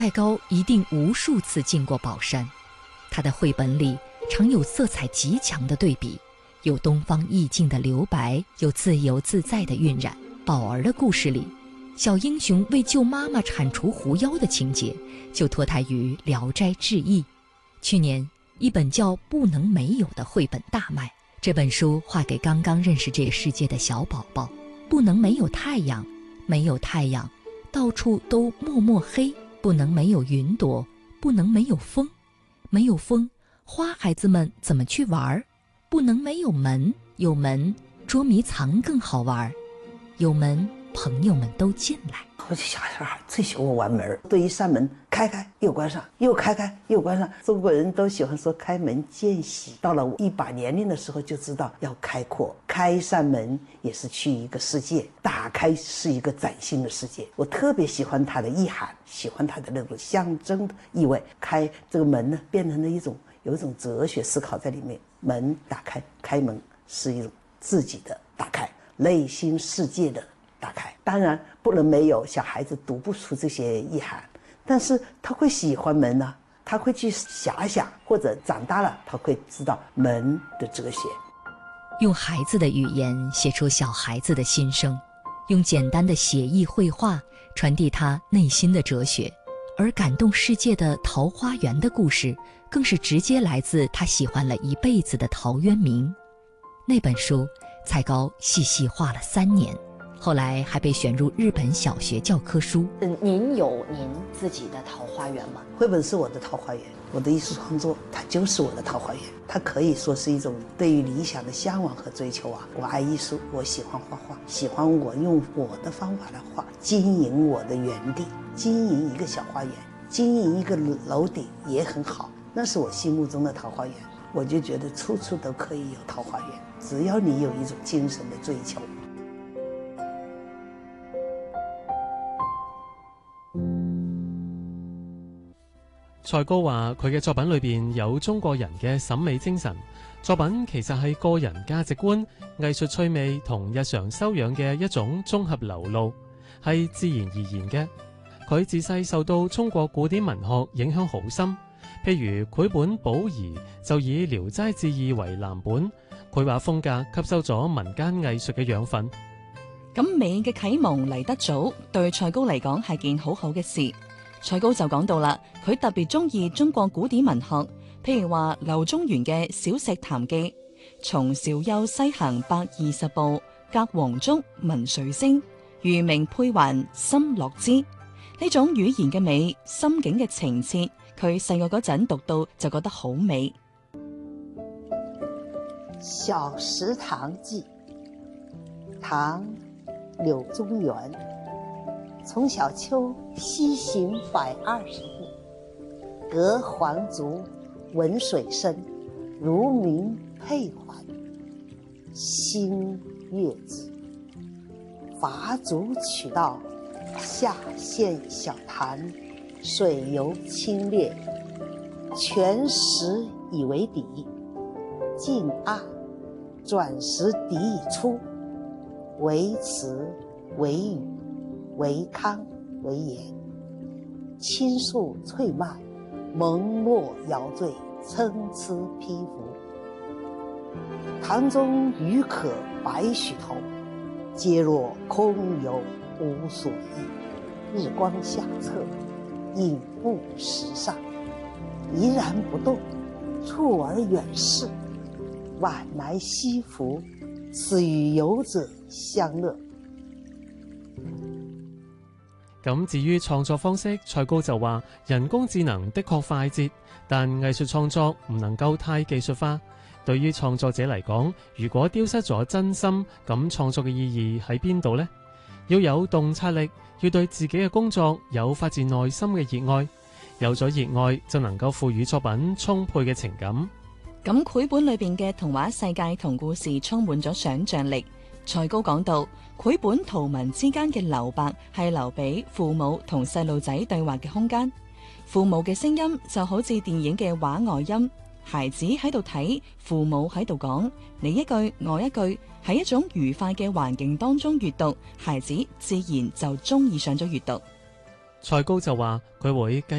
蔡高一定无数次进过宝山，他的绘本里常有色彩极强的对比，有东方意境的留白，有自由自在的晕染。宝儿的故事里，小英雄为救妈妈铲除狐妖的情节就脱胎于《聊斋志异》。去年一本叫《不能没有》的绘本大卖，这本书画给刚刚认识这个世界的小宝宝。不能没有太阳，没有太阳，到处都默默黑；不能没有云朵，不能没有风，没有风，花孩子们怎么去玩？不能没有门，有门，捉迷藏更好玩；有门，朋友们都进来。 我这小孩最喜欢玩门，对一扇门开开又关上，又开开又关上。中国人都喜欢说开门见喜，到了一把年龄的时候就知道要开阔，开一扇门也是去一个世界，打开是一个崭新的世界。我特别喜欢它的意涵，喜欢它的那种象征的意味。开这个门呢，变成了有一种哲学思考在里面。门打开，开门是一种自己的打开，内心世界的打开。当然不能没有，小孩子读不出这些意涵，但是他会喜欢门呢，他会去遐想，或者长大了他会知道门的哲学。 用孩子的语言写出小孩子的心声，用简单的写意绘画传递他内心的哲学。而感动世界的《桃花源》的故事更是直接来自他喜欢了一辈子的陶渊明。那本书蔡高细细画了3年，后来还被选入日本小学教科书。 您有您自己的桃花源吗？ 绘本是我的桃花源，我的艺术创作它就是我的桃花源，它可以说是一种对于理想的向往和追求啊。我爱艺术，我喜欢画画，喜欢我用我的方法来画，经营我的园地，经营一个小花园，经营一个楼顶也很好，那是我心目中的桃花源。我就觉得处处都可以有桃花源，只要你有一种精神的追求。 蔡高話佢嘅作品裏邊有中國人嘅審美精神，作品其實係個人價值觀、藝術趣味同日常修養嘅一種綜合流露，係自然而然嘅。佢自細受到中國古典文學影響好深，譬如繪本《寶兒》就以《聊齋志異》為藍本，繪畫風格吸收咗民間藝術嘅養分。 咁美嘅啟蒙嚟得早，對蔡高嚟講係件好好嘅事。蔡高就講到啦，佢特別中意中國古典文學，譬如話柳宗元嘅《小石潭記》，從韶丘西行120步，隔黃竹聞水聲，魚鳴佩環心樂之。呢種語言嘅美，心境嘅情切，佢細個嗰陣讀到就覺得好美。 《小石潭記》，唐，柳宗元。從小丘西行120步，隔黃竹聞水聲，如鳴佩環心悅之。伐竹取道，下陷小潭，水流清冽，泉石以為底，近岸轉石底以出，為池為宇，為康為岩，青樹翠蔓，蒙墨搖墜，參差披拂。潭中魚可百許頭，皆若空有無所依。日光下側，影布石上，怡然不動，觸而遠視，晚來西拂，此與遊者相樂。 咁至於創作方式，蔡高就話人工智能的確快捷，但藝術創作唔能夠太技術化。對於創作者嚟講，如果丟失咗真心，咁創作嘅意義喺邊度呢？要有洞察力，要對自己嘅工作有發自內心嘅熱愛，有咗熱愛就能夠賦予作品充沛嘅情感。 咁繪本裏邊嘅童話世界同故事充滿咗想像力。蔡高講到，繪本圖文之間嘅留白係留俾父母同細路仔對話嘅空間。父母嘅聲音就好似電影嘅畫外音，孩子喺度睇，父母喺度講，你一句我一句，喺一種愉快嘅環境當中閱讀，孩子自然就中意上咗閱讀。 蔡高就話佢會繼